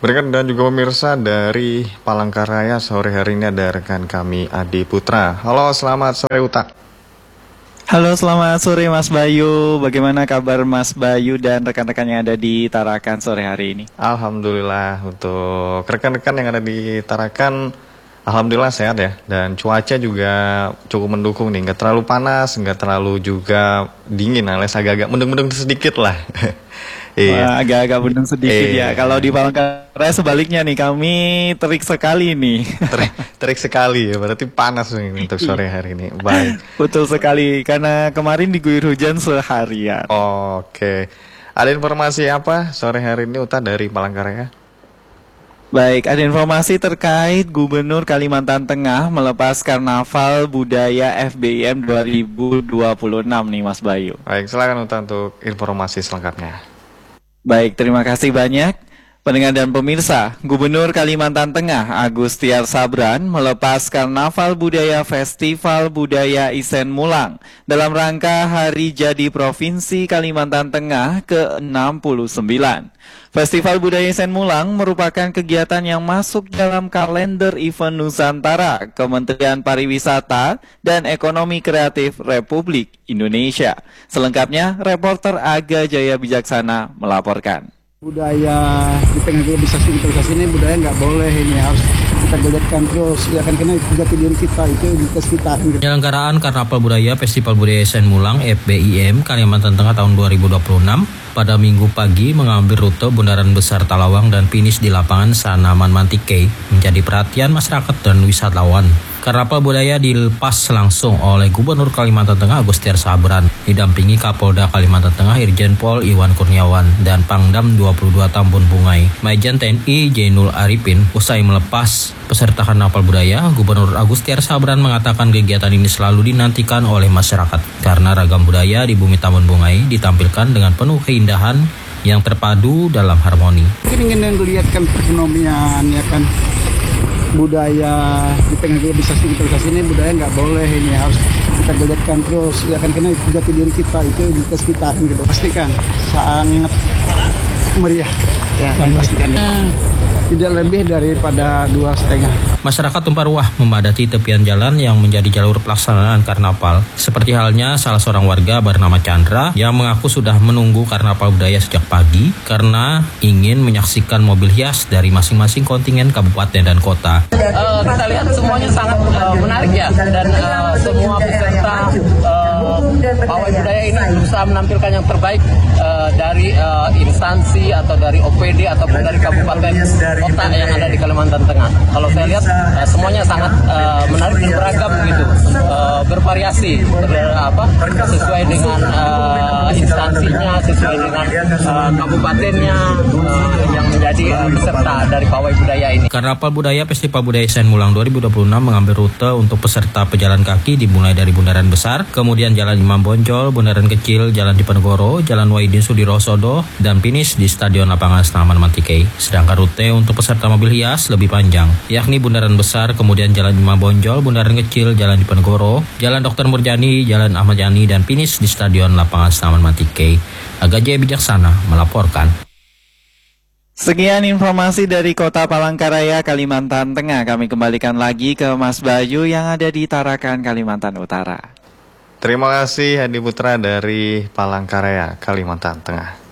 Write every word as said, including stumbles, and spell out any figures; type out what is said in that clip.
Berikan dan juga pemirsa dari Palangkaraya sore hari ini ada rekan kami Adi Putra. Halo, selamat sore Uta. Halo, selamat sore Mas Bayu. Bagaimana kabar Mas Bayu dan rekan-rekan yang ada di Tarakan sore hari ini? Alhamdulillah, untuk rekan-rekan yang ada di Tarakan, alhamdulillah sehat ya. Dan cuaca juga cukup mendukung nih, nggak terlalu panas, nggak terlalu juga dingin, alias agak-agak mendung-mendung sedikit lah. Iya. Wah, agak-agak bendung sedikit iya. ya. Kalau di Palangkaraya sebaliknya nih, kami terik sekali nih. Terik, terik sekali ya, berarti panas nih untuk sore hari ini. Baik. Betul sekali, karena kemarin diguyur hujan seharian. Oke. Ada informasi apa sore hari ini Uta dari Palangkaraya? Baik, ada informasi terkait Gubernur Kalimantan Tengah melepas Karnaval Budaya F B I M dua ribu dua puluh enam nih Mas Bayu. Baik, silakan Uta untuk informasi selengkapnya. Baik, terima kasih banyak. Pendengar dan pemirsa, Gubernur Kalimantan Tengah Agus Tiar Sabran melepas Karnaval Budaya Festival Budaya Isen Mulang dalam rangka Hari Jadi Provinsi Kalimantan Tengah ke enam puluh sembilan. Festival Budaya Isen Mulang merupakan kegiatan yang masuk dalam kalender event Nusantara Kementerian Pariwisata dan Ekonomi Kreatif Republik Indonesia. Selengkapnya, reporter Aga Jaya Bijaksana melaporkan. Budaya di tengah globalisasi globalisasi ini budaya nggak boleh, ini harus kita geliatkan terus ya kan, karena jati diri kita itu identitas kita. Penyelenggaraan Karnaval Budaya Festival Budaya Isen Mulang F B I M Kalimantan Tengah tahun dua ribu dua puluh enam pada Minggu pagi mengambil rute Bundaran Besar Talawang dan finish di lapangan Sanaman Mantikei menjadi perhatian masyarakat dan wisatawan. Karnaval Budaya dilepas langsung oleh Gubernur Kalimantan Tengah Agus Tiar Sabran, didampingi Kapolda Kalimantan Tengah Irjen Pol Iwan Kurniawan dan Pangdam dua puluh dua Tambun Bungai, Majen T N I Jainul Arifin. Usai melepas peserta Karnaval Budaya, Gubernur Agus Tiar Sabran mengatakan kegiatan ini selalu dinantikan oleh masyarakat karena ragam budaya di bumi Tambun Bungai ditampilkan dengan penuh keindahan yang terpadu dalam harmoni. Kita ingin melihatkan perekonomian ya kan, budaya di tengah globalisasi globalisasi ini budaya nggak boleh, ini harus kita geliatkan terus ya kan, karena jati diri kita itu identitas kita gitu. Pastikan sangat meriah ya, pastikan tidak lebih daripada dua setengah. Masyarakat tumpah ruah memadati tepian jalan yang menjadi jalur pelaksanaan karnaval. Seperti halnya salah seorang warga bernama Chandra yang mengaku sudah menunggu karnaval budaya sejak pagi karena ingin menyaksikan mobil hias dari masing-masing kontingen kabupaten dan kota. Uh, kita lihat semuanya sangat uh, menarik ya, dan uh, semua peserta uh, pawai budaya ini berusaha menampilkan yang terbaik uh, dari uh, instansi atau dari O P D ataupun dari kabupaten kota yang ada di Kalimantan Tengah. Kalau saya lihat uh, semuanya sangat uh, menarik dan beragam begitu, uh, bervariasi ber, apa sesuai dengan uh, instansinya, sesuai dengan uh, kabupatennya uh, yang menjadi uh, peserta dari pawai budaya ini. Karnaval Budaya Festival Budaya Isen Mulang dua ribu dua puluh enam mengambil rute untuk peserta pejalan kaki dimulai dari Bundaran Besar, kemudian Jalan Imam Bonjol, Bundaran Kecil, Jalan Diponegoro, Jalan Wahidin Sudirosodo, dan finish di Stadion Lapangan Sanaman Mantikei. Sedangkan rute untuk peserta mobil hias lebih panjang, yakni Bundaran Besar, kemudian Jalan Imam Bonjol, Bundaran Kecil, Jalan Diponegoro, Jalan Dokter Murjani, Jalan Ahmad Yani, dan finish di Stadion Lapangan Sanaman Mantikei. Aga Jaya Bijaksana melaporkan. Sekian informasi dari Kota Palangkaraya, Kalimantan Tengah. Kami kembalikan lagi ke Mas Bayu yang ada di Tarakan, Kalimantan Utara. Terima kasih Adi Putra dari Palangkaraya, Kalimantan Tengah.